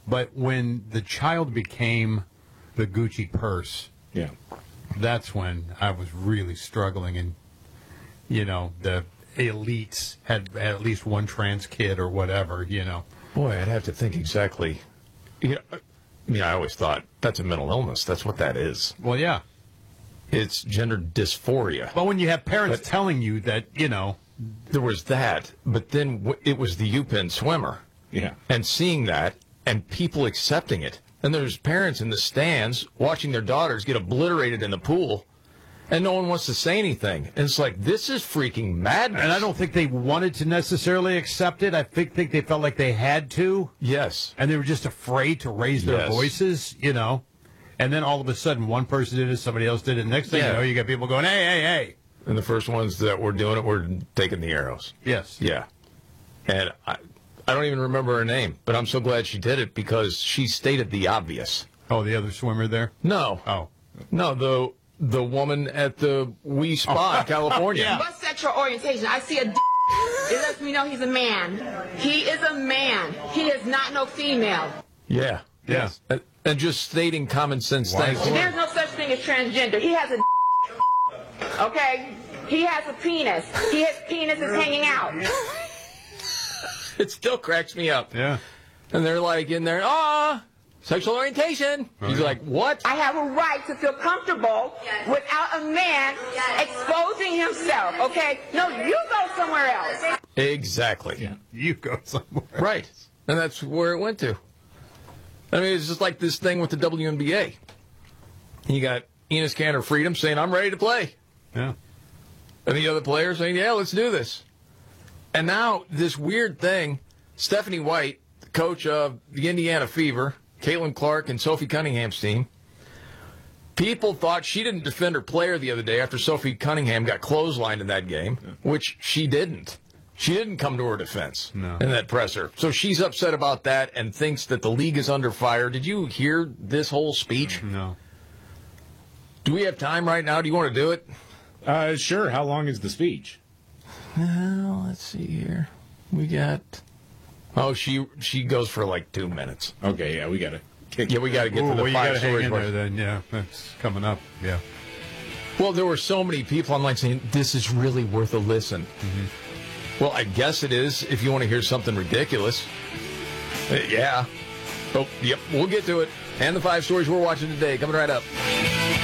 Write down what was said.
But when the child became the Gucci purse, Yeah. that's when I was really struggling. And, you know, the elites had at least one trans kid or whatever, you know. Boy, I'd have to think exactly. You know, I mean, I always thought that's a mental illness. That's what that is. Well, yeah. It's gender dysphoria. But when you have parents telling you that, you know. There was that, but then it was the UPenn swimmer. Yeah. And seeing that, and people accepting it. And there's parents in the stands watching their daughters get obliterated in the pool, and no one wants to say anything. And it's like, this is freaking madness. And I don't think they wanted to necessarily accept it. I think they felt like they had to. Yes. And they were just afraid to raise their voices, you know. And then all of a sudden, one person did it, somebody else did it. Next thing you know, you got people going, hey, hey, hey. And the first ones that were doing it were taking the arrows. Yes. Yeah. And I don't even remember her name, but I'm so glad she did it because she stated the obvious. Oh, the other swimmer there? No. Oh. No, the woman at the Wee Spa in California. Yeah. What sexual orientation? I see a d. It lets me know he's a man. He is a man. He is not no female. Yeah. Yeah. And just stating common sense things. There's no such thing as transgender. He has a d. Okay? He has a penis. His penis is hanging out. It still cracks me up. Yeah. And they're like in there, sexual orientation. He's like, what? I have a right to feel comfortable without a man exposing himself, okay? No, you go somewhere else. Exactly. Yeah. You go somewhere. Right. And that's where it went to. I mean, it's just like this thing with the WNBA. You got Enes Kanter Freedom saying, I'm ready to play. Yeah. And the other players saying, yeah, let's do this. And now this weird thing, Stephanie White, the coach of the Indiana Fever, Caitlin Clark and Sophie Cunningham's team, people thought she didn't defend her player the other day after Sophie Cunningham got clotheslined in that game, which she didn't. She didn't come to her defense in that presser. So she's upset about that and thinks that the league is under fire. Did you hear this whole speech? No. Do we have time right now? Do you want to do it? Sure. How long is the speech? Well, let's see here. We got... Oh, she goes for like 2 minutes. Okay, yeah, we got to kick. Yeah, we got to get to the you five gotta hang stories. in there then. Yeah, that's coming up. Yeah. Well, there were so many people online saying, this is really worth a listen. Mm-hmm. Well, I guess it is if you want to hear something ridiculous. Yeah. Oh, yep, we'll get to it. And the 5 stories we're watching today coming right up.